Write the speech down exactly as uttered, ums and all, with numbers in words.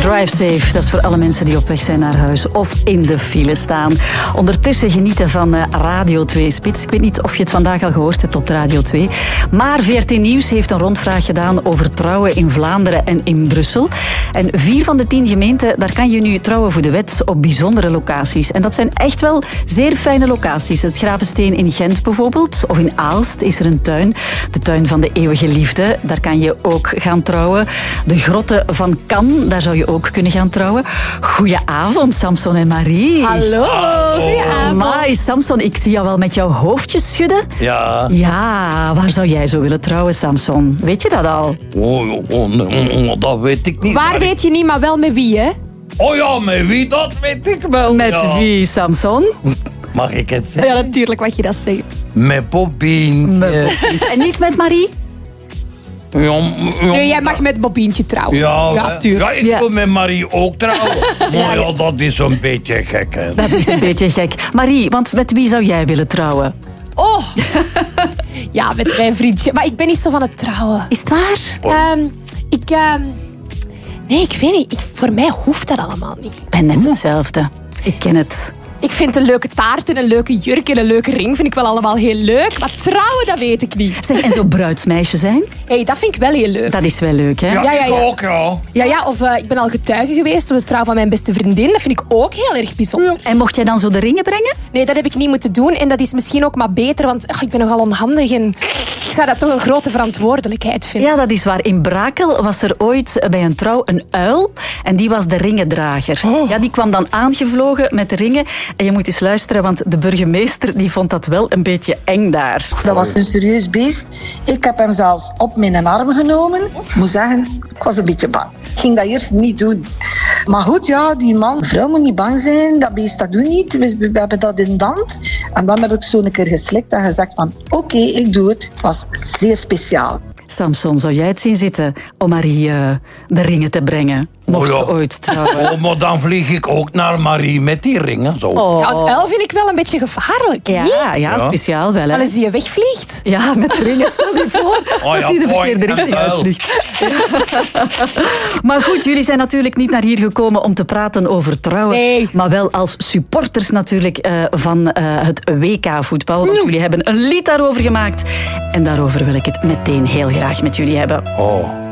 Drive safe, dat is voor alle mensen die op weg zijn naar huis of in de file staan. Ondertussen genieten van Radio twee Spits. Ik weet niet of je het vandaag al gehoord hebt op Radio twee. Maar V R T Nieuws heeft een rondvraag gedaan over trouwen in Vlaanderen en in Brussel. En vier van de tien gemeenten, daar kan je nu trouwen voor de wet op bijzondere locaties. En dat zijn echt wel zeer fijne locaties. Het Gravensteen in Gent bijvoorbeeld, of in Aalst is er een tuin. De tuin van de eeuwige liefde, daar kan je ook gaan trouwen. De grotten van Cannes, daar zou je ook kunnen gaan trouwen. Goedenavond, Samson en Marie. Hallo, goedenavond. Amai, Samson, ik zie jou wel met jouw hoofdje schudden. Ja. Ja, waar zou jij zo willen trouwen, Samson? Weet je dat al? Oh, oh, oh, oh, dat weet ik niet. Waar weet je niet, maar wel met wie, hè? Oh ja, met wie, dat weet ik wel. Met ja. wie, Samson? Mag ik het zeggen? Ja, natuurlijk mag je dat zeggen. Met Bobbien. Met... En niet met Marie? Ja, ja, Nee, jij mag met Bobientje trouwen. Ja, ja tuurlijk. ja, ik Ja. wil met Marie ook trouwen. Maar ja, dat is een beetje gek, hè. Dat is een beetje gek. Marie, want met wie zou jij willen trouwen? Oh! Ja, met mijn vriendje. Maar ik ben niet zo van het trouwen. Is het waar? Um, ik... Um... Nee, ik weet niet. Ik, voor mij hoeft dat allemaal niet. Ik ben net hetzelfde. Ik ken het. Ik vind een leuke taart en een leuke jurk en een leuke ring vind ik wel allemaal heel leuk. Maar trouwen, dat weet ik niet. Zeg, en zo bruidsmeisje zijn? Hé, hey, dat vind ik wel heel leuk. Dat is wel leuk, hè? Ja, Ja, ja, ik ja. ook, ja. Ja, ja, of uh, ik ben al getuige geweest op de trouw van mijn beste vriendin. Dat vind ik ook heel erg bijzonder. En mocht jij dan zo de ringen brengen? Nee, dat heb ik niet moeten doen. En dat is misschien ook maar beter, want ach, ik ben nogal onhandig. En ik zou dat toch een grote verantwoordelijkheid vinden. Ja, dat is waar. In Brakel was er ooit bij een trouw een uil. En die was de ringendrager. Oh. Ja, die kwam dan aangevlogen met de ringen. En je moet eens luisteren, want de burgemeester die vond dat wel een beetje eng daar. Dat was een serieus beest. Ik heb hem zelfs op mijn arm genomen. Ik moet zeggen, ik was een beetje bang. Ik ging dat eerst niet doen. Maar goed, ja, die man, mevrouw moet niet bang zijn. Dat beest, dat doet niet. We, we hebben dat in de hand. En dan heb ik zo een keer geslikt en gezegd van, oké, okay, ik doe het. Het was zeer speciaal. Samson, zou jij het zien zitten om Marie uh, de ringen te brengen? Mocht Oh ja. ze ooit trouwen? Oh, maar dan vlieg ik ook naar Marie met die ringen. Zo. Oh. Ja, een uil vind ik wel een beetje gevaarlijk. Ja, niet? ja, Ja. speciaal wel. Hè? Wel eens die je wegvliegt. Ja, met de ringen, stel je voor Oh ja, dat die de verkeerde mooi. richting Uil. uitvliegt. Maar goed, jullie zijn natuurlijk niet naar hier gekomen om te praten over trouwen. Nee. Maar wel als supporters natuurlijk uh, van uh, het W K-voetbal. Want jullie hebben een lied daarover gemaakt. En daarover wil ik het meteen heel graag met jullie hebben. Oh.